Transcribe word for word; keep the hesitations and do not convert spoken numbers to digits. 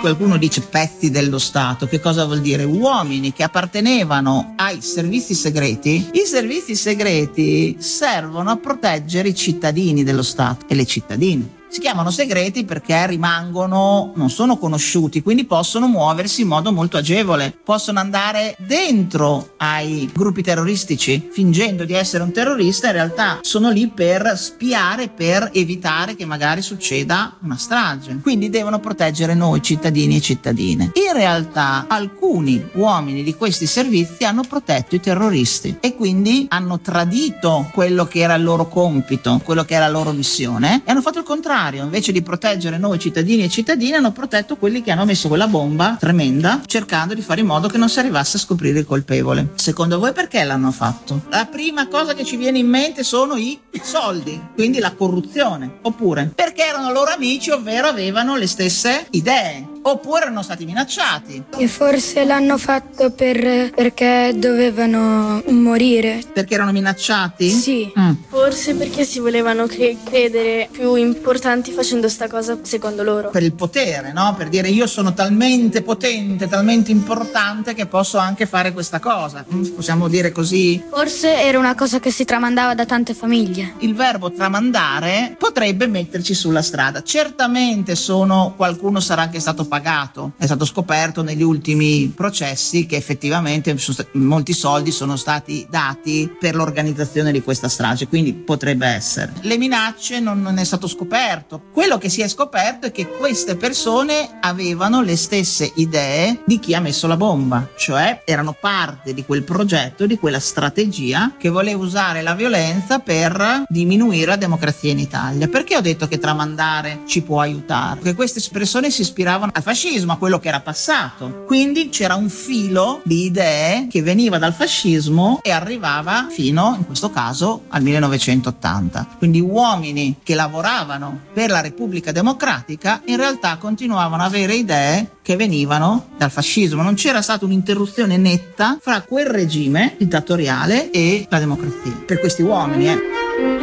qualcuno dice pezzi dello Stato, che cosa vuol dire? Uomini che appartenevano ai servizi segreti. I servizi segreti servono a proteggere i cittadini dello Stato e le cittadine. Si chiamano segreti perché rimangono, non sono conosciuti, quindi possono muoversi in modo molto agevole, possono andare dentro ai gruppi terroristici fingendo di essere un terrorista, in realtà sono lì per spiare, per evitare che magari succeda una strage, quindi devono proteggere noi cittadini e cittadine. In realtà alcuni uomini di questi servizi hanno protetto i terroristi e quindi hanno tradito quello che era il loro compito, quello che era la loro missione, e hanno fatto il contrario. Invece di proteggere noi cittadini e cittadine, hanno protetto quelli che hanno messo quella bomba tremenda, cercando di fare in modo che non si arrivasse a scoprire il colpevole. Secondo voi perché l'hanno fatto? La prima cosa che ci viene in mente sono i soldi, quindi la corruzione, oppure perché erano loro amici, ovvero avevano le stesse idee, oppure erano stati minacciati. E forse l'hanno fatto per perché dovevano morire. Perché erano minacciati? Sì. Mm. Forse perché si volevano cre- credere più importanti facendo sta cosa secondo loro. Per il potere, no? Per dire io sono talmente potente, talmente importante che posso anche fare questa cosa. Mm? Possiamo dire così? Forse era una cosa che si tramandava da tante famiglie. Il verbo tramandare potrebbe metterci sulla strada. Certamente sono, qualcuno sarà anche stato pagato. È stato scoperto negli ultimi processi che effettivamente molti soldi sono stati dati per l'organizzazione di questa strage, quindi potrebbe essere. Le minacce non, non è stato scoperto. Quello che si è scoperto è che queste persone avevano le stesse idee di chi ha messo la bomba, cioè erano parte di quel progetto, di quella strategia che voleva usare la violenza per diminuire la democrazia in Italia. Perché ho detto che tramandare ci può aiutare? Perché queste persone si ispiravano al fascismo, a quello che era passato, quindi c'era un filo di idee che veniva dal fascismo e arrivava fino, in questo caso, al millenovecentottanta. Quindi uomini che lavoravano per la Repubblica Democratica in realtà continuavano ad avere idee che venivano dal fascismo. Non c'era stata un'interruzione netta fra quel regime dittatoriale e la democrazia per questi uomini, eh.